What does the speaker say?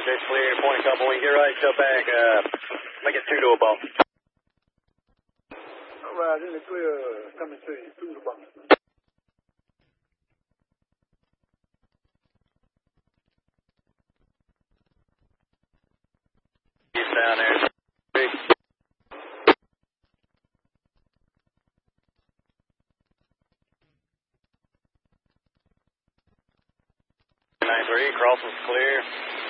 It's clear, point a couple, when you get right, step back, make it 2 to a bump. All right, in the clear, coming to you, 2 to bump. He's down there. Big. 9-3, cross was clear.